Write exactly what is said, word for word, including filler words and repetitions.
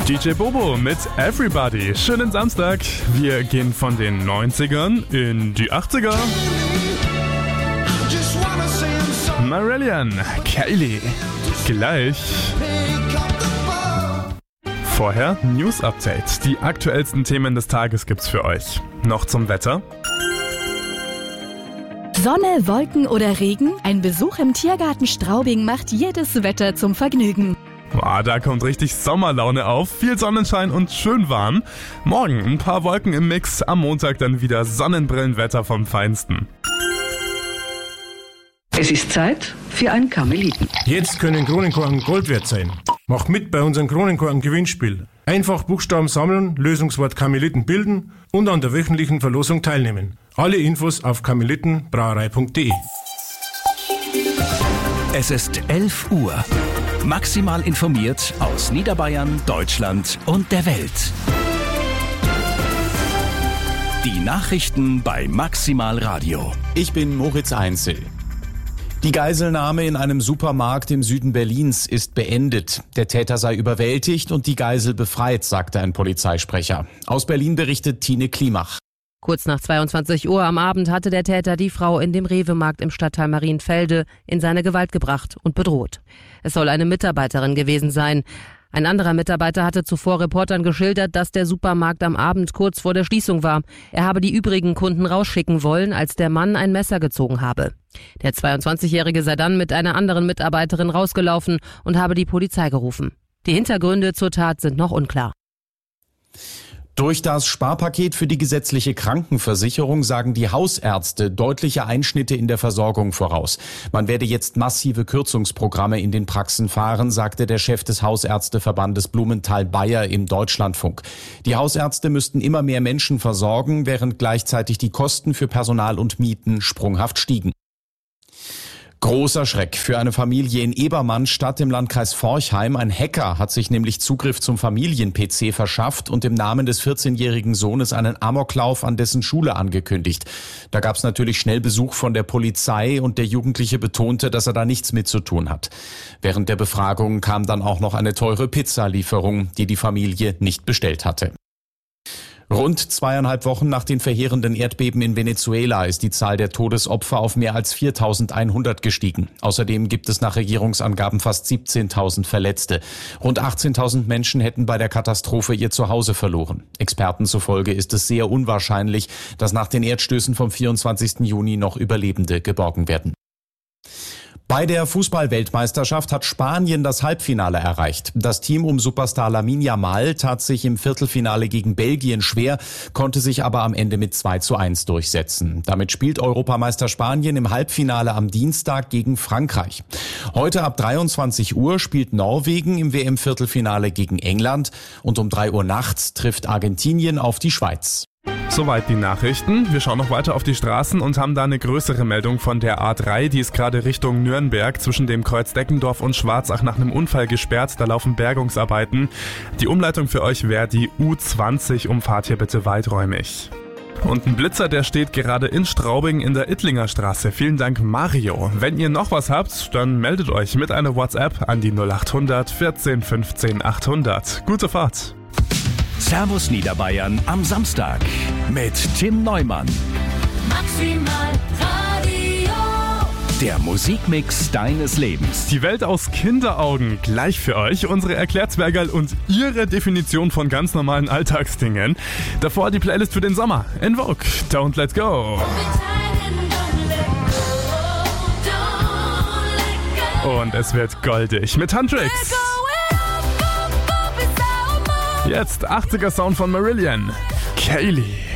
D J Bobo mit Everybody. Schönen Samstag. Wir gehen von den neunzigern in die achtziger. Marillion, Kaylee. Gleich. Vorher News Update. Die aktuellsten Themen des Tages gibt's für euch. Noch zum Wetter. Sonne, Wolken oder Regen? Ein Besuch im Tiergarten Straubing macht jedes Wetter zum Vergnügen. Boah, da kommt richtig Sommerlaune auf, viel Sonnenschein und schön warm. Morgen ein paar Wolken im Mix, am Montag dann wieder Sonnenbrillenwetter vom Feinsten. Es ist Zeit für ein Karmeliten. Jetzt können Kronenkorken Gold wert sein. Macht mit bei unserem Kronenkorken-Gewinnspiel. Einfach Buchstaben sammeln, Lösungswort Karmeliten bilden und an der wöchentlichen Verlosung teilnehmen. Alle Infos auf karmelitenbrauerei punkt de. Es ist elf Uhr. Maximal informiert aus Niederbayern, Deutschland und der Welt. Die Nachrichten bei Maximal Radio. Ich bin Moritz Einzel. Die Geiselnahme in einem Supermarkt im Süden Berlins ist beendet. Der Täter sei überwältigt und die Geisel befreit, sagte ein Polizeisprecher. Aus Berlin berichtet Tine Klimach. Kurz nach zweiundzwanzig Uhr am Abend hatte der Täter die Frau in dem Rewe-Markt im Stadtteil Marienfelde in seine Gewalt gebracht und bedroht. Es soll eine Mitarbeiterin gewesen sein. Ein anderer Mitarbeiter hatte zuvor Reportern geschildert, dass der Supermarkt am Abend kurz vor der Schließung war. Er habe die übrigen Kunden rausschicken wollen, als der Mann ein Messer gezogen habe. Der zweiundzwanzigjährige sei dann mit einer anderen Mitarbeiterin rausgelaufen und habe die Polizei gerufen. Die Hintergründe zur Tat sind noch unklar. Durch das Sparpaket für die gesetzliche Krankenversicherung sagen die Hausärzte deutliche Einschnitte in der Versorgung voraus. Man werde jetzt massive Kürzungsprogramme in den Praxen fahren, sagte der Chef des Hausärzteverbandes Blumenthal-Bayer im Deutschlandfunk. Die Hausärzte müssten immer mehr Menschen versorgen, während gleichzeitig die Kosten für Personal und Mieten sprunghaft stiegen. Großer Schreck für eine Familie in Ebermannstadt im Landkreis Forchheim. Ein Hacker hat sich nämlich Zugriff zum Familien-P C verschafft und im Namen des vierzehnjährigen Sohnes einen Amoklauf an dessen Schule angekündigt. Da gab es natürlich schnell Besuch von der Polizei und der Jugendliche betonte, dass er da nichts mit zu tun hat. Während der Befragung kam dann auch noch eine teure Pizzalieferung, die die Familie nicht bestellt hatte. Rund zweieinhalb Wochen nach den verheerenden Erdbeben in Venezuela ist die Zahl der Todesopfer auf mehr als viertausendeinhundert gestiegen. Außerdem gibt es nach Regierungsangaben fast siebzehntausend Verletzte. Rund achtzehntausend Menschen hätten bei der Katastrophe ihr Zuhause verloren. Experten zufolge ist es sehr unwahrscheinlich, dass nach den Erdstößen vom vierundzwanzigsten Juni noch Überlebende geborgen werden. Bei der Fußball-Weltmeisterschaft hat Spanien das Halbfinale erreicht. Das Team um Superstar Lamine Yamal tat sich im Viertelfinale gegen Belgien schwer, konnte sich aber am Ende mit zwei zu eins durchsetzen. Damit spielt Europameister Spanien im Halbfinale am Dienstag gegen Frankreich. Heute ab dreiundzwanzig Uhr spielt Norwegen im W M-Viertelfinale gegen England und um drei Uhr nachts trifft Argentinien auf die Schweiz. Soweit die Nachrichten. Wir schauen noch weiter auf die Straßen und haben da eine größere Meldung von der A drei. Die ist gerade Richtung Nürnberg zwischen dem Kreuz Deckendorf und Schwarzach nach einem Unfall gesperrt. Da laufen Bergungsarbeiten. Die Umleitung für euch wäre die U zwanzig. Umfahrt hier bitte weiträumig. Und ein Blitzer, der steht gerade in Straubing in der Ittlinger Straße. Vielen Dank, Mario. Wenn ihr noch was habt, dann meldet euch mit einer WhatsApp an die null achthundert vierzehn fünfzehn achthundert. Gute Fahrt. Servus Niederbayern am Samstag mit Tim Neumann. Maximal Radio. Der Musikmix deines Lebens. Die Welt aus Kinderaugen. Gleich für euch unsere Erklärzwergerl und ihre Definition von ganz normalen Alltagsdingen. Davor die Playlist für den Sommer. En Vogue, Don't Let Go. Und es wird goldig mit Huntrix. Jetzt achtziger Sound von Marillion, Kaylee.